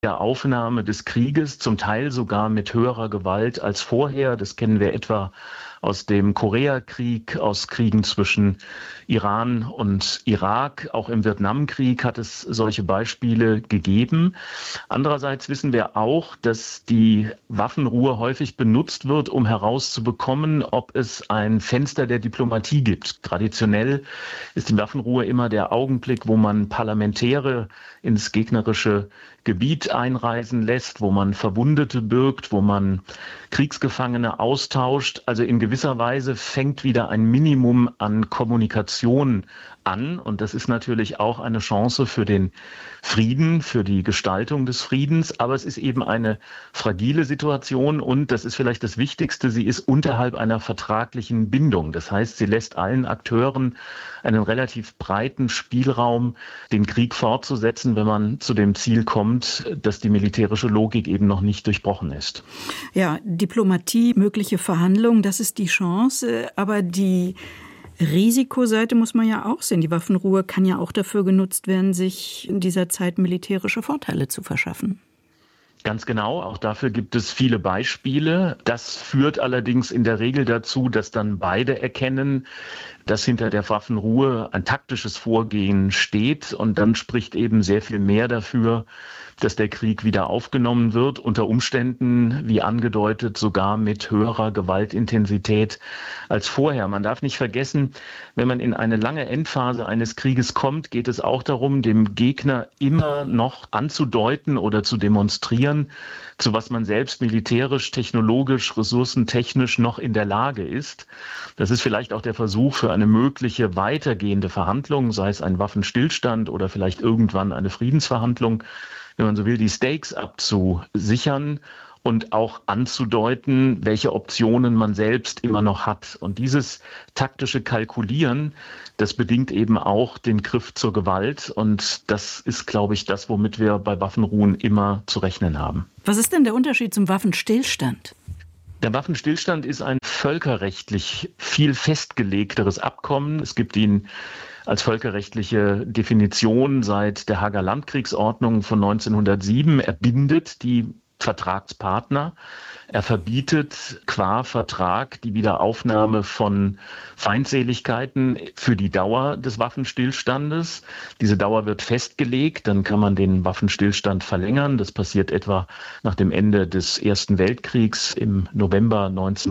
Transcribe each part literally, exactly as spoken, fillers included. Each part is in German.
der Aufnahme des Krieges, zum Teil sogar mit höherer Gewalt als vorher. Das kennen wir etwa aus dem Koreakrieg, aus Kriegen zwischen Iran und Irak. Auch im Vietnamkrieg hat es solche Beispiele gegeben. Andererseits wissen wir auch, dass die Waffenruhe häufig benutzt wird, um herauszubekommen, ob es ein Fenster der Diplomatie gibt. Traditionell ist die Waffenruhe immer der Augenblick, wo man Parlamentäre ins gegnerische Gebiet einreisen lässt, wo man Verwundete birgt, wo man Kriegsgefangene austauscht. Also in gewisser Weise fängt wieder ein Minimum an Kommunikation an. Und das ist natürlich auch eine Chance für den Frieden, für die Gestaltung des Friedens. Aber es ist eben eine fragile Situation und, das ist vielleicht das Wichtigste, sie ist unterhalb einer vertraglichen Bindung. Das heißt, sie lässt allen Akteuren einen relativ breiten Spielraum, den Krieg fortzusetzen, wenn man zu dem Ziel kommt, dass die militärische Logik eben noch nicht durchbrochen ist. Ja, Diplomatie, mögliche Verhandlungen, das ist die Chance, aber die Risikoseite muss man ja auch sehen. Die Waffenruhe kann ja auch dafür genutzt werden, sich in dieser Zeit militärische Vorteile zu verschaffen. Ganz genau, auch dafür gibt es viele Beispiele. Das führt allerdings in der Regel dazu, dass dann beide erkennen, dass hinter der Waffenruhe ein taktisches Vorgehen steht. Und dann spricht eben sehr viel mehr dafür, dass der Krieg wieder aufgenommen wird, unter Umständen, wie angedeutet, sogar mit höherer Gewaltintensität als vorher. Man darf nicht vergessen, wenn man in eine lange Endphase eines Krieges kommt, geht es auch darum, dem Gegner immer noch anzudeuten oder zu demonstrieren, zu was man selbst militärisch, technologisch, ressourcentechnisch noch in der Lage ist. Das ist vielleicht auch der Versuch für eine mögliche weitergehende Verhandlung, sei es ein Waffenstillstand oder vielleicht irgendwann eine Friedensverhandlung, wenn man so will, die Stakes abzusichern und auch anzudeuten, welche Optionen man selbst immer noch hat. Und dieses taktische Kalkulieren, das bedingt eben auch den Griff zur Gewalt. Und das ist, glaube ich, das, womit wir bei Waffenruhen immer zu rechnen haben. Was ist denn der Unterschied zum Waffenstillstand? Der Waffenstillstand ist ein völkerrechtlich viel festgelegteres Abkommen. Es gibt ihn als völkerrechtliche Definition seit der Haager Landkriegsordnung von neunzehnhundertsieben. Er bindet die Vertragspartner. Er verbietet qua Vertrag die Wiederaufnahme von Feindseligkeiten für die Dauer des Waffenstillstandes. Diese Dauer wird festgelegt, dann kann man den Waffenstillstand verlängern. Das passiert etwa nach dem Ende des Ersten Weltkriegs im November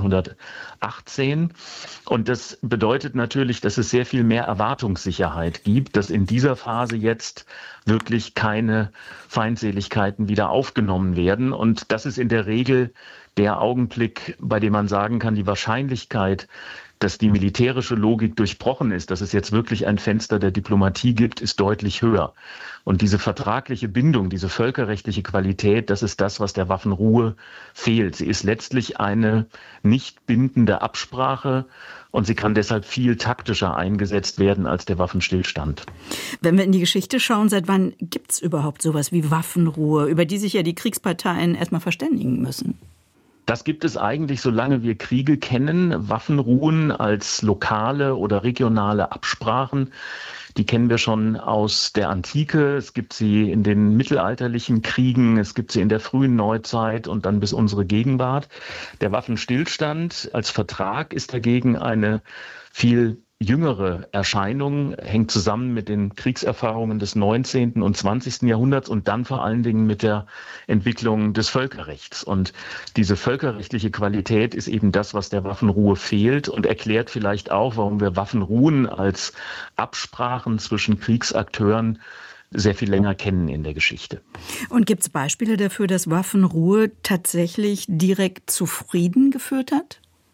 neunzehnhundertachtzehn. Und das bedeutet natürlich, dass es sehr viel mehr Erwartungssicherheit gibt, dass in dieser Phase jetzt wirklich keine Feindseligkeiten wieder aufgenommen werden. Und das ist in der Regel der Augenblick, bei dem man sagen kann, die Wahrscheinlichkeit, dass die militärische Logik durchbrochen ist, dass es jetzt wirklich ein Fenster der Diplomatie gibt, ist deutlich höher. Und diese vertragliche Bindung, diese völkerrechtliche Qualität, das ist das, was der Waffenruhe fehlt. Sie ist letztlich eine nicht bindende Absprache und sie kann deshalb viel taktischer eingesetzt werden als der Waffenstillstand. Wenn wir in die Geschichte schauen, seit wann gibt es überhaupt sowas wie Waffenruhe, über die sich ja die Kriegsparteien erstmal verständigen müssen? Das gibt es eigentlich, solange wir Kriege kennen. Waffenruhen als lokale oder regionale Absprachen, die kennen wir schon aus der Antike. Es gibt sie in den mittelalterlichen Kriegen, es gibt sie in der frühen Neuzeit und dann bis unsere Gegenwart. Der Waffenstillstand als Vertrag ist dagegen eine viel jüngere Erscheinung, hängt zusammen mit den Kriegserfahrungen des neunzehnten und zwanzigsten Jahrhunderts und dann vor allen Dingen mit der Entwicklung des Völkerrechts. Und diese völkerrechtliche Qualität ist eben das, was der Waffenruhe fehlt und erklärt vielleicht auch, warum wir Waffenruhen als Absprachen zwischen Kriegsakteuren sehr viel länger kennen in der Geschichte. Und gibt es Beispiele dafür, dass Waffenruhe tatsächlich direkt zu Frieden geführt hat?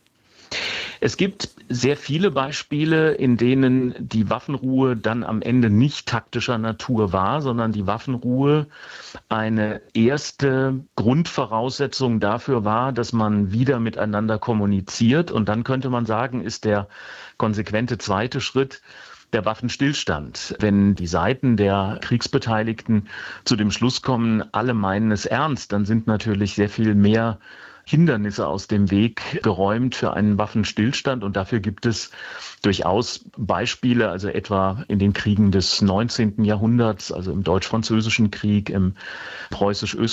Es gibt sehr viele Beispiele, in denen die Waffenruhe dann am Ende nicht taktischer Natur war, sondern die Waffenruhe eine erste Grundvoraussetzung dafür war, dass man wieder miteinander kommuniziert. Und dann könnte man sagen, ist der konsequente zweite Schritt der Waffenstillstand. Wenn die Seiten der Kriegsbeteiligten zu dem Schluss kommen, alle meinen es ernst, dann sind natürlich sehr viel mehr Hindernisse aus dem Weg geräumt für einen Waffenstillstand. Und dafür gibt es durchaus Beispiele, also etwa in den Kriegen des neunzehnten Jahrhunderts, also im Deutsch-Französischen Krieg, im Preußisch-Österreichischen